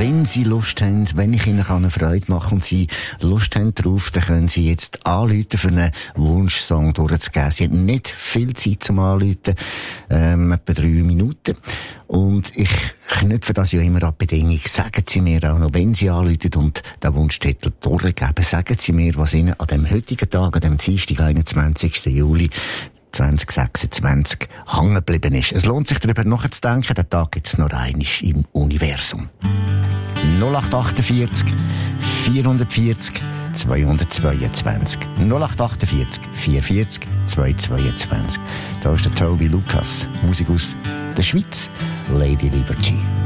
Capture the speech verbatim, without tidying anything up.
Wenn Sie Lust haben, wenn ich Ihnen eine Freude machen kann und Sie Lust haben drauf, dann können Sie jetzt anrufen, für einen Wunschsong durchzugeben. Sie haben nicht viel Zeit zum Anrufen, ähm, etwa drei Minuten. Und ich knüpfe das ja immer ab Bedingung. Sagen Sie mir auch noch, wenn Sie anrufen und den Wunschtitel durchgeben, sagen Sie mir, was Ihnen an dem heutigen Tag, an dem Dienstag, einundzwanzigsten Juli zwanzig sechsundzwanzig hängen geblieben ist. Es lohnt sich, darüber nachzudenken. Den Tag gibt es noch einmal im Universum. null acht achtundvierzig vierhundertvierzig zweihundertzweiundzwanzig null acht achtundvierzig vierhundertvierzig zweihundertzweiundzwanzig. Da ist der Toby Lucas, Musik aus der Schweiz, Lady Liberty.